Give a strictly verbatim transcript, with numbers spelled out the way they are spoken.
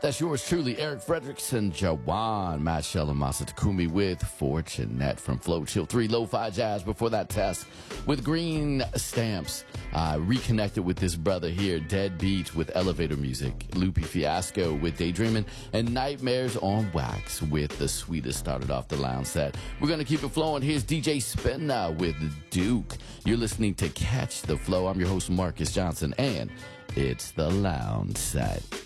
That's yours truly, Eric Frederickson, Jawan, Matt Shell, and Masa Takumi with Fortunate from Flow Chill three, Lo-Fi Jazz. Before that, Test with Green Stamps. I uh, reconnected with this brother here, Dead Beat with Elevator Music, Loopy Fiasco with Daydreamin', and Nightmares on Wax with The Sweetest started off the lounge set. We're going to keep it flowing. Here's D J Spin now with Duke. You're listening to Catch the Flow. I'm your host, Marcus Johnson, and it's the lounge set.